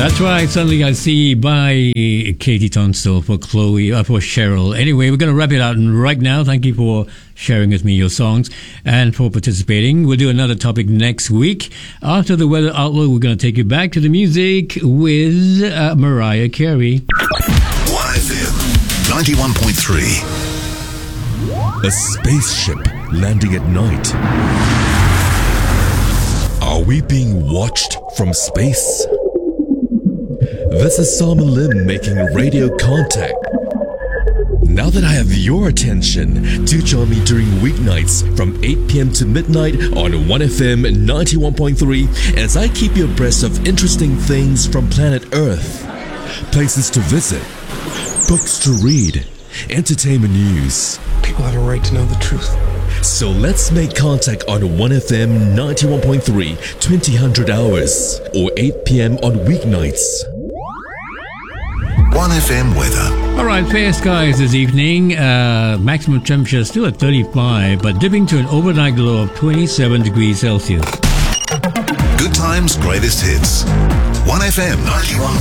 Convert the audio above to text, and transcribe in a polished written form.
That's right. Suddenly I See by Katie Tunstall for Chloe, for Cheryl. Anyway, we're going to wrap it out right now. Thank you for sharing with me your songs and for participating. We'll do another topic next week. After the weather outlook, we're going to take you back to the music with Mariah Carey. 1FM 91.3. A spaceship landing at night. Are we being watched from space? This is Simon Lim making radio contact. Now that I have your attention, do join me during weeknights from 8 p.m. to midnight on 1FM 91.3 as I keep you abreast of interesting things from planet Earth. Places to visit, books to read, entertainment news. People have a right to know the truth. So let's make contact on 1FM 91.3, 2000 hours, or 8 p.m. on weeknights. 1FM weather. All right, fair skies this evening. Maximum temperature still at 35, but dipping to an overnight low of 27 degrees Celsius. Good times, greatest hits. 1FM 91.3.